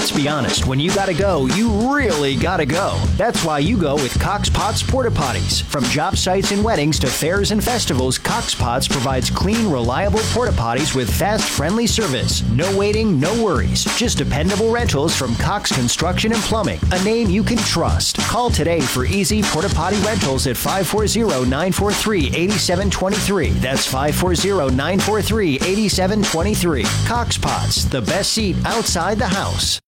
Let's be honest, when you gotta go, you really gotta go. That's why you go with Cox Potts Porta Potties. From job sites and weddings to fairs and festivals, Cox Potts provides clean, reliable porta potties with fast, friendly service. No waiting, no worries. Just dependable rentals from Cox Construction and Plumbing, a name you can trust. Call today for easy porta potty rentals at 540-943-8723. That's 540-943-8723. Cox Potts, the best seat outside the house.